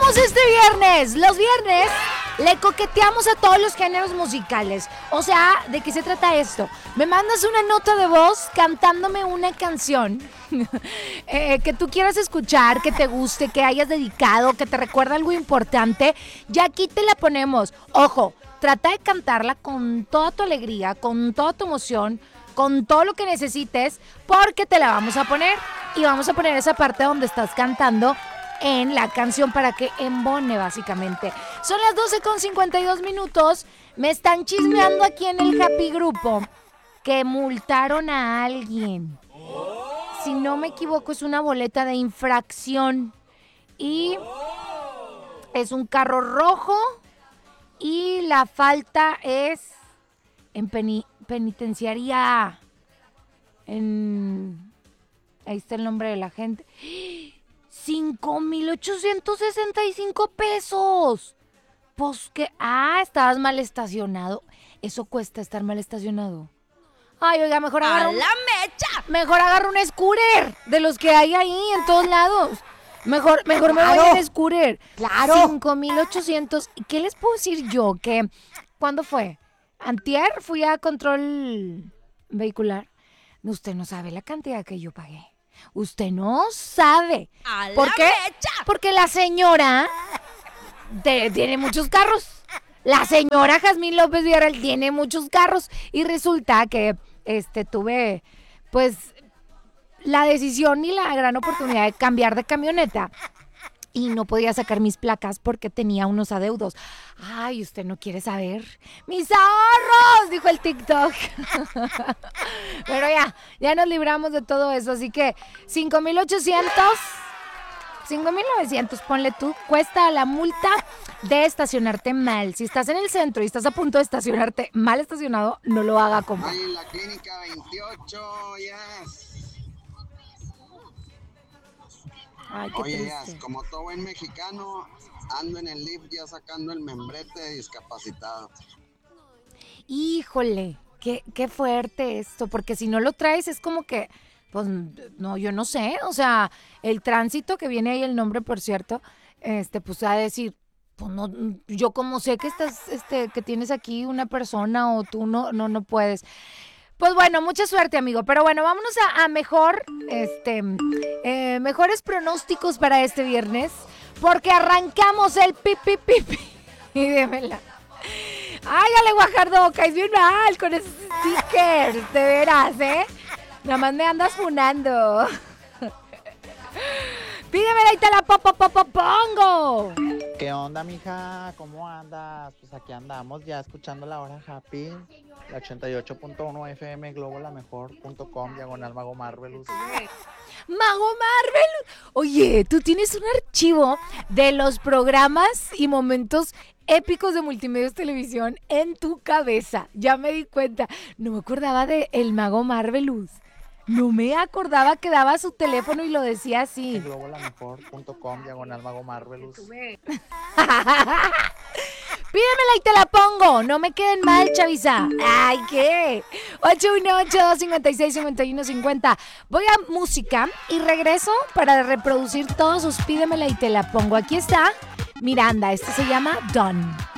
arrancamos este viernes. Los viernes le coqueteamos a todos los géneros musicales. O sea, ¿de qué se trata esto? Me mandas una nota de voz cantándome una canción que tú quieras escuchar, que te guste, que hayas dedicado, que te recuerda algo importante. Ya aquí te la ponemos. Ojo, trata de cantarla con toda tu alegría, con toda tu emoción, con todo lo que necesites, porque te la vamos a poner. Y vamos a poner esa parte donde estás cantando en la canción para que embone, básicamente. Son las 12:52. Me están chismeando aquí en el Happy Grupo que multaron a alguien. Si no me equivoco, es una boleta de infracción. Y es un carro rojo. Y la falta es en penitenciaría. Ahí está el nombre de la gente. 5,865 pesos. Pues que, estabas mal estacionado. Eso cuesta estar mal estacionado. Ay, oiga, mejor agarro un scooter de los que hay ahí en todos lados. Mejor me voy en scooter. Claro. 5,800. ¿Qué les puedo decir yo? Que, ¿cuándo fue? Antier fui a control vehicular. Usted no sabe la cantidad que yo pagué. Usted no sabe. ¿Por qué? Porque la señora tiene muchos carros. La señora Jazmín López Villarreal tiene muchos carros. Y resulta que tuve, pues, la decisión y la gran oportunidad de cambiar de camioneta. Y no podía sacar mis placas porque tenía unos adeudos. Ay, usted no quiere saber. ¡Mis ahorros! Dijo el TikTok. Pero ya nos libramos de todo eso. Así que 5,800, 5,900, ponle tú, cuesta la multa de estacionarte mal. Si estás en el centro y estás a punto de estacionarte mal estacionado, no lo haga, compa. Ay, en la clínica 28, yes. Ay, qué Oye, triste. como todo buen mexicano, ando en el lift ya sacando el membrete de discapacitado. Híjole, qué fuerte esto, porque si no lo traes es como que, pues, no, yo no sé, o sea, el tránsito que viene ahí, el nombre, por cierto, pues, a decir, pues, no, yo como sé que estás, que tienes aquí una persona o tú no puedes. Pues bueno, mucha suerte, amigo. Pero bueno, vámonos a mejores pronósticos para este viernes. Porque arrancamos el pipi. Y démela. Ay, Ale Guajardo, caes bien mal con esos stickers. De veras, ¿eh? Nada más me andas funando. Pídemela y te la pongo. ¿Qué onda, mija? ¿Cómo andas? Pues aquí andamos ya escuchando la hora happy, la 88.1 FM Globo, la mejor.com, diagonal Mago Marvelous. Mago Marvelous. Oye, tú tienes un archivo de los programas y momentos épicos de Multimedios Televisión en tu cabeza. Ya me di cuenta. No me acordaba de el Mago Marvelous. No me acordaba que daba su teléfono y lo decía así. Globo, la mejor.com, diagonal Mago Marvelous. Pídemela y te la pongo. No me queden mal, chaviza. Ay, ¿qué? 818-256-5150. Voy a música y regreso para reproducir todos sus pídemela y te la pongo. Aquí está Miranda. Este se llama Done.